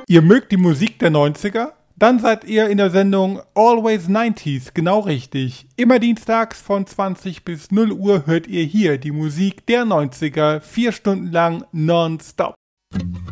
Ihr mögt die Musik der 90er? Dann seid ihr in der Sendung Always 90s genau richtig. Immer dienstags von 20 bis 0 Uhr hört ihr hier die Musik der 90er 4 Stunden lang nonstop.